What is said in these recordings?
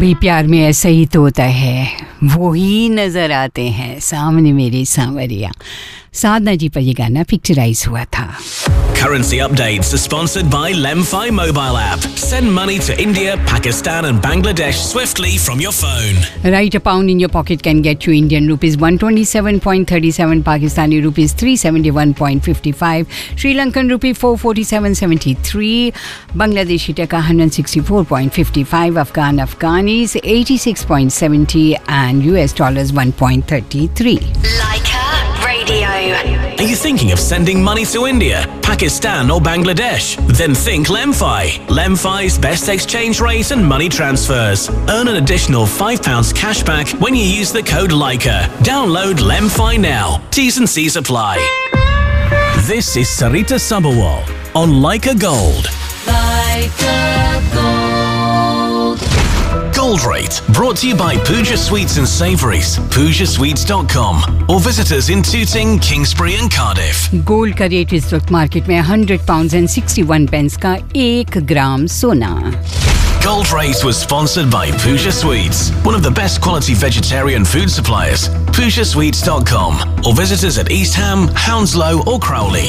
भाई प्यार में ऐसा ही तो होता है, वो ही नजर आते हैं सामने मेरे सांवरिया। साधना जी पर ये गाना पिक्चराइज हुआ था। Currency updates are sponsored by Lemfi mobile app. Send money to India, Pakistan and Bangladesh swiftly from your phone. Right, a pound in your pocket can get you Indian rupees 127.37, Pakistani rupees 371.55, Sri Lankan rupee 447.73, Bangladeshi taka 164.55, Afghanis 86.70 and US dollars 1.33. Leica Radio. Are you thinking of sending money to India, Pakistan or Bangladesh? Then think Lemfi. Lemfi's best exchange rate and money transfers. Earn an additional £5 cashback when you use the code Leica. Download Lemfi now. T's and C's apply. This is Sarita Sabharwal on Leica Gold. Leica Gold. Gold Rate, brought to you by Pooja Sweets and Savouries, PoojaSweets.com, or visit us in Tooting, Kingsbury and Cardiff. Gold का rate इस वक्त market में 100 pounds and 61 pence का 1 ग्राम सोना। Gold Rate was sponsored by Pooja Sweets, one of the best quality vegetarian food suppliers. PoojaSweets.com, or visit us at East Ham, Hounslow or Crowley.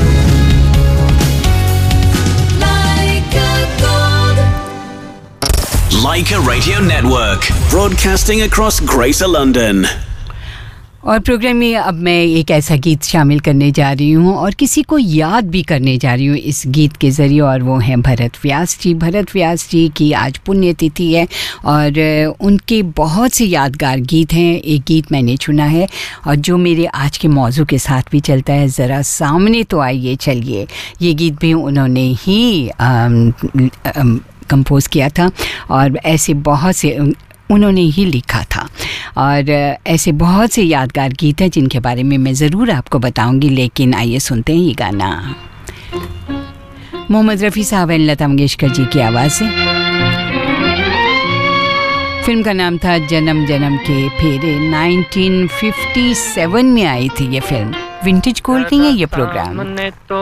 Leica Radio Network, broadcasting across Greater London. और programme में अब मैं एक ऐसा गीत शामिल करने जा रही हूँ और किसी को याद भी करने जा रही हूँ इस गीत के ज़रिए, और वो हैं भरत व्यास जी। भरत व्यास जी की आज पुण्यतिथि है और उनके बहुत से यादगार गीत हैं। एक गीत मैंने चुना है और जो मेरे आज के मौजू के साथ भी चलता है, ज़रा सामने तो आइए चलिए। ये गीत भी उन्होंने ही कंपोज़ किया था और ऐसे बहुत से उन्होंने ही लिखा था, और ऐसे बहुत से यादगार गीत हैं जिनके बारे में मैं ज़रूर आपको बताऊंगी। लेकिन आइए सुनते हैं ये गाना मोहम्मद रफ़ी साहब और लता मंगेशकर जी की आवाज़ से। फिल्म का नाम था जन्म जन्म के फेरे। 1957 में आई थी ये फिल्म। विंटेज गोल्ड नहीं है ये प्रोग्राम।